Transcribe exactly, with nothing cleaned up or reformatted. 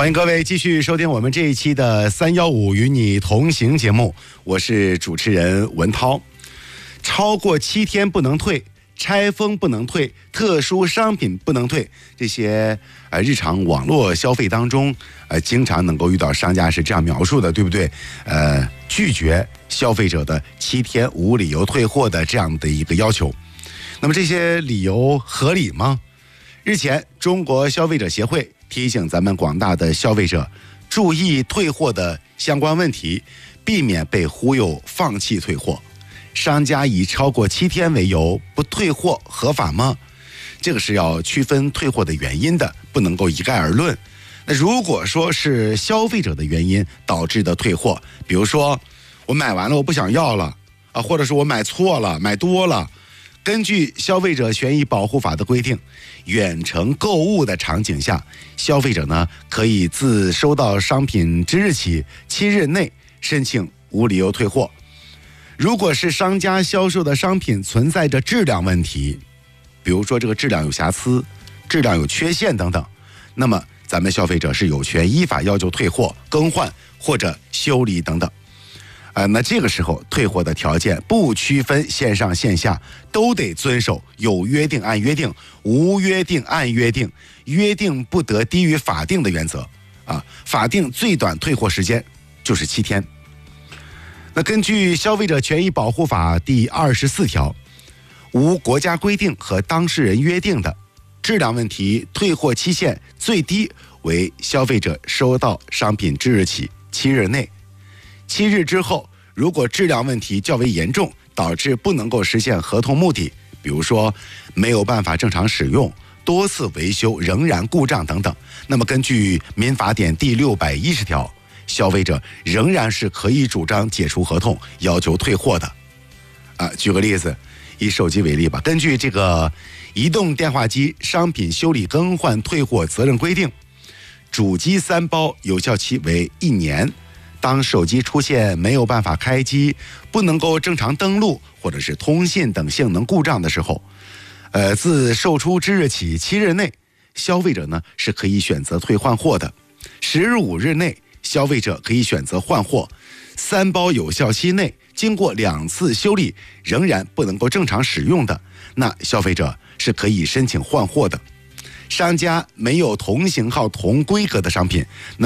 欢迎各位继续收听我们这一期的三一五与你同行节目，我是主持人文涛。超过七天不能退，拆封不能退，特殊商品不能退，这些呃日常网络消费当中，呃经常能够遇到商家是这样描述的，对不对？呃，拒绝消费者的七天无理由退货的这样的一个要求。那么这些理由合理吗？日前，中国消费者协会提醒咱们广大的消费者注意退货的相关问题，避免被忽悠放弃退货。商家以超过七天为由不退货合法吗？这个是要区分退货的原因的，不能够一概而论。那如果说是消费者的原因导致的退货，比如说我买完了我不想要了啊，或者是我买错了买多了，根据消费者权益保护法的规定，远程购物的场景下，消费者呢可以自收到商品之日起七日内申请无理由退货。如果是商家销售的商品存在着质量问题，比如说这个质量有瑕疵、质量有缺陷等等，那么咱们消费者是有权依法要求退货、更换或者修理等等。呃，那这个时候退货的条件不区分线上线下，都得遵守有约定按约定、无约定按约定、约定不得低于法定的原则啊。法定最短退货时间就是七天。那根据消费者权益保护法第二十四条，无国家规定和当事人约定的质量问题退货期限最低为消费者收到商品之日起七日内。七日之后，如果质量问题较为严重，导致不能够实现合同目的，比如说没有办法正常使用、多次维修仍然故障等等，那么根据民法典第六百一十条，消费者仍然是可以主张解除合同，要求退货的。啊，举个例子，以手机为例吧，根据这个移动电话机商品修理更换退货责任规定，主机三包有效期为一年。当手机出现没有办法开机、不能够正常登录或者是通信等性能故障的时候，呃，自售出之日起七日内，消费者呢是可以选择退换货的。十五日内，消费者可以选择换货。三包有效期内，经过两次修理仍然不能够正常使用的，那消费者是可以申请换货的。商家没有同型号同规格的商品，那